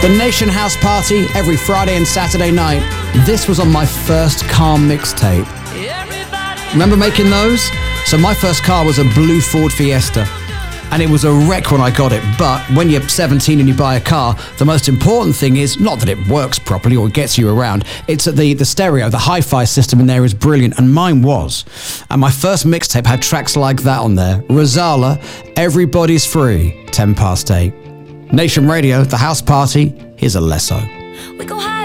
The Nation House Party every Friday and Saturday night. This was on my first car mixtape. Remember making those? So my first car was a blue Ford Fiesta. And it was a wreck when I got it. But when you're 17 and you buy a car, the most important thing is not that it works properly or gets you around. It's that the stereo, the hi-fi system in there is brilliant. And mine was. And my first mixtape had tracks like that on there. Rozalla, Everybody's Free, 8:10. Nation Radio, The House Party, here's a Lesso. We go high.